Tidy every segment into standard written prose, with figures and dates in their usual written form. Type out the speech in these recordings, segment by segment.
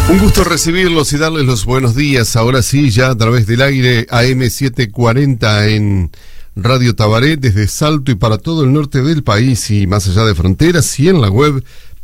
Un gusto recibirlos y darles los buenos días. Ahora sí, ya a través del aire AM740 en Radio Tabaré, desde Salto y para todo el norte del país y más allá de fronteras, y en la web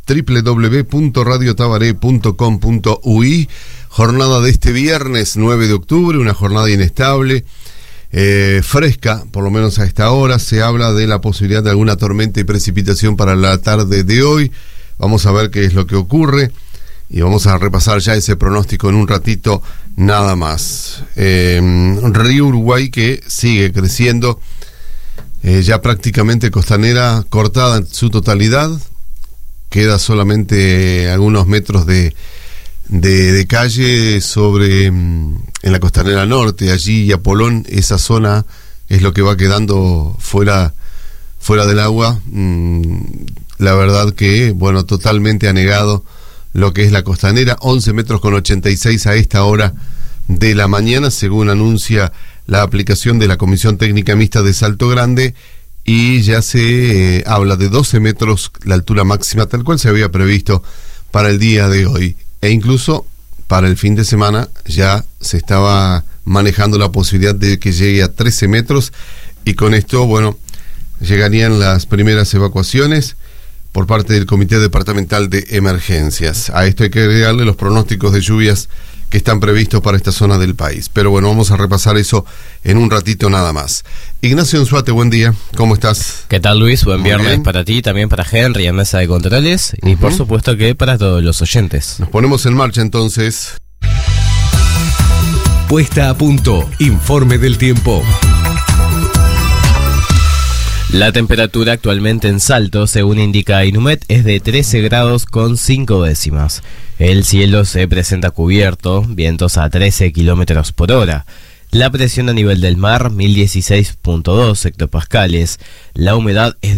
www.radiotabaré.com.uy. Jornada de este viernes 9 de octubre, una jornada inestable, fresca, por lo menos a esta hora. Se habla de la posibilidad de alguna tormenta y precipitación para la tarde de hoy. Vamos a ver qué es lo que ocurre. Y vamos a repasar ya ese pronóstico en un ratito nada más. Río Uruguay que sigue creciendo, ya prácticamente Costanera cortada en su totalidad. Queda solamente algunos metros de calle sobre en la Costanera Norte, allí y Apolón. Esa zona es lo que va quedando fuera del agua. La verdad que, bueno, totalmente anegado lo que es la Costanera. 11 metros con 86 a esta hora de la mañana, según anuncia la aplicación de la Comisión Técnica Mixta de Salto Grande, y ya se habla de 12 metros la altura máxima, tal cual se había previsto para el día de hoy, e incluso para el fin de semana ya se estaba manejando la posibilidad de que llegue a 13 metros, y con esto, bueno, llegarían las primeras evacuaciones por parte del Comité Departamental de Emergencias. A esto hay que agregarle los pronósticos de lluvias que están previstos para esta zona del país. Pero bueno, vamos a repasar eso en un ratito nada más. Ignacio Unzuate, buen día, ¿cómo estás? ¿Qué tal, Luis? Buen viernes bien. Para ti, también para Henry en Mesa de Controles, y por supuesto que para todos los oyentes. Nos ponemos en marcha entonces. Puesta a punto, informe del tiempo. La temperatura actualmente en Salto, según indica Inumet, es de 13 grados con 5 décimas. El cielo se presenta cubierto, vientos a 13 kilómetros por hora. La presión a nivel del mar, 1016.2 hectopascales. La humedad es